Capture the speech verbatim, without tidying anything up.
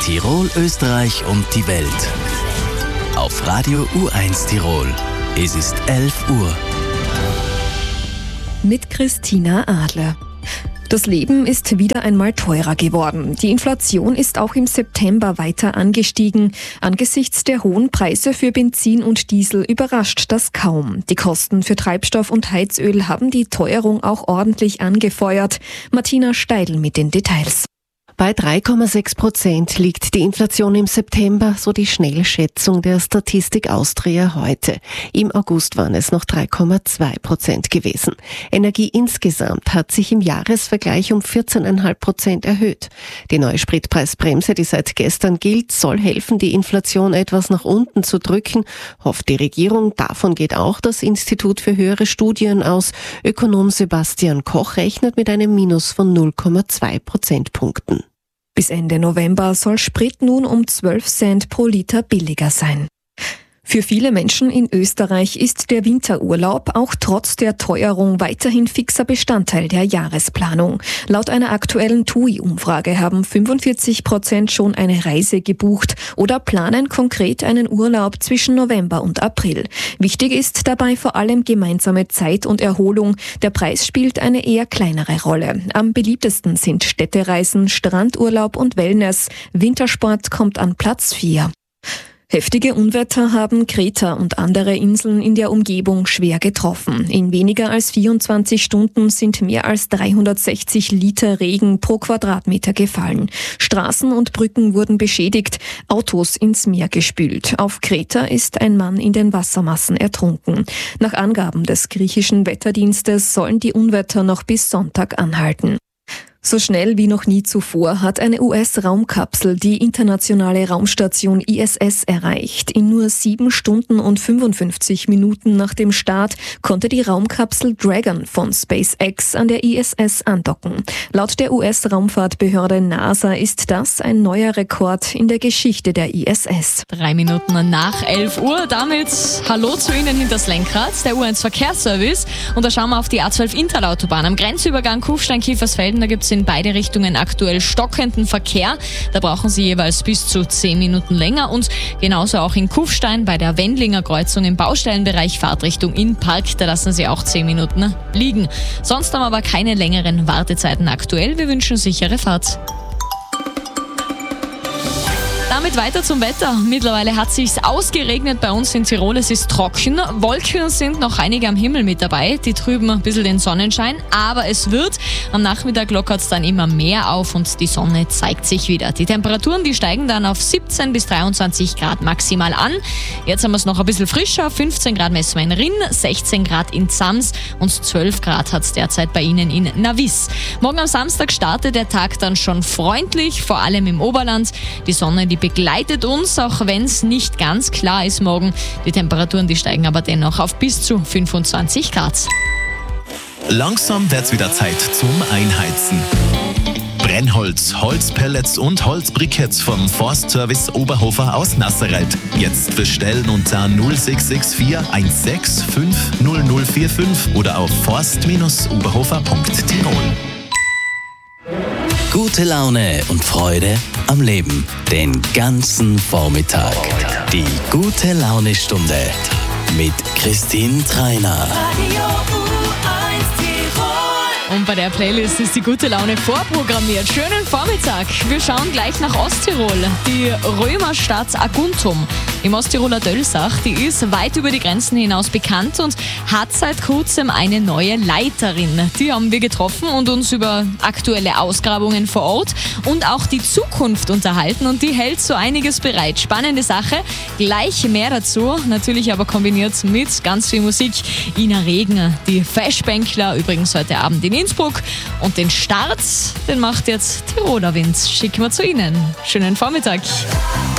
Tirol, Österreich und die Welt. Auf Radio U eins Tirol. Es ist elf Uhr. Mit Christina Adler. Das Leben ist wieder einmal teurer geworden. Die Inflation ist auch im September weiter angestiegen. Angesichts der hohen Preise für Benzin und Diesel überrascht das kaum. Die Kosten für Treibstoff und Heizöl haben die Teuerung auch ordentlich angefeuert. Martina Steidl mit den Details. Bei drei Komma sechs Prozent liegt die Inflation im September, so die Schnellschätzung der Statistik Austria heute. Im August waren es noch drei Komma zwei Prozent gewesen. Energie insgesamt hat sich im Jahresvergleich um vierzehn Komma fünf Prozent erhöht. Die neue Spritpreisbremse, die seit gestern gilt, soll helfen, die Inflation etwas nach unten zu drücken, hofft die Regierung. Davon geht auch das Institut für höhere Studien aus. Ökonom Sebastian Koch rechnet mit einem Minus von null Komma zwei Prozentpunkten. Bis Ende November soll Sprit nun um zwölf Cent pro Liter billiger sein. Für viele Menschen in Österreich ist der Winterurlaub auch trotz der Teuerung weiterhin fixer Bestandteil der Jahresplanung. Laut einer aktuellen T U I-Umfrage haben fünfundvierzig Prozent schon eine Reise gebucht oder planen konkret einen Urlaub zwischen November und April. Wichtig ist dabei vor allem gemeinsame Zeit und Erholung. Der Preis spielt eine eher kleinere Rolle. Am beliebtesten sind Städtereisen, Strandurlaub und Wellness. Wintersport kommt an Platz vier. Heftige Unwetter haben Kreta und andere Inseln in der Umgebung schwer getroffen. In weniger als vierundzwanzig Stunden sind mehr als dreihundertsechzig Liter Regen pro Quadratmeter gefallen. Straßen und Brücken wurden beschädigt, Autos ins Meer gespült. Auf Kreta ist ein Mann in den Wassermassen ertrunken. Nach Angaben des griechischen Wetterdienstes sollen die Unwetter noch bis Sonntag anhalten. So schnell wie noch nie zuvor hat eine U S-Raumkapsel die internationale Raumstation I S S erreicht. In nur sieben Stunden und fünfundfünfzig Minuten nach dem Start konnte die Raumkapsel Dragon von SpaceX an der I S S andocken. Laut der U S-Raumfahrtbehörde NASA ist das ein neuer Rekord in der Geschichte der I S S. Drei Minuten nach elf Uhr. Damit Hallo zu Ihnen hinters Lenkrad, der U eins Verkehrsservice. Und da schauen wir auf die A zwölf Interlautobahn. Am Grenzübergang Kufstein-Kiefersfelden, da gibt es in beide Richtungen aktuell stockenden Verkehr. Da brauchen Sie jeweils bis zu zehn Minuten länger. Und genauso auch in Kufstein bei der Wendlinger Kreuzung im Baustellenbereich Fahrtrichtung Innpark. Da lassen Sie auch zehn Minuten liegen. Sonst haben wir aber keine längeren Wartezeiten aktuell. Wir wünschen sichere Fahrt. Damit weiter zum Wetter. Mittlerweile hat es sich ausgeregnet bei uns in Tirol. Es ist trocken. Wolken sind noch einige am Himmel mit dabei. Die trüben ein bisschen den Sonnenschein. Aber es wird. Am Nachmittag lockert es dann immer mehr auf und die Sonne zeigt sich wieder. Die Temperaturen, die steigen dann auf siebzehn bis dreiundzwanzig Grad maximal an. Jetzt haben wir es noch ein bisschen frischer. fünfzehn Grad messen wir in Rinn, sechzehn Grad in Zams und zwölf Grad hat es derzeit bei Ihnen in Navis. Morgen am Samstag startet der Tag dann schon freundlich, vor allem im Oberland. Die Sonne, die begleitet uns, auch wenn es nicht ganz klar ist morgen. Die Temperaturen, die steigen aber dennoch auf bis zu fünfundzwanzig Grad. Langsam wird's wieder Zeit zum Einheizen. Brennholz, Holzpellets und Holzbriketts vom Forstservice Oberhofer aus Nasserreit. Jetzt bestellen unter null sechs sechs vier eins sechs fünf null null vier fünf oder auf forst Bindestrich oberhofer Punkt tirol. Gute Laune und Freude am Leben. Den ganzen Vormittag. Die gute Laune-Stunde mit Christine Treiner. Und bei der Playlist ist die gute Laune vorprogrammiert. Schönen Vormittag. Wir schauen gleich nach Osttirol. Die Römerstadt Aguntum im Osttiroler Dölsach, die ist weit über die Grenzen hinaus bekannt und hat seit kurzem eine neue Leiterin. Die haben wir getroffen und uns über aktuelle Ausgrabungen vor Ort und auch die Zukunft unterhalten. Und die hält so einiges bereit. Spannende Sache. Gleich mehr dazu. Natürlich aber kombiniert mit ganz viel Musik. Ina Regner, die Feschbänkler, übrigens heute Abend in Innsbruck. Und den Start, den macht jetzt Tiroler Wind. Schicken wir zu Ihnen. Schönen Vormittag.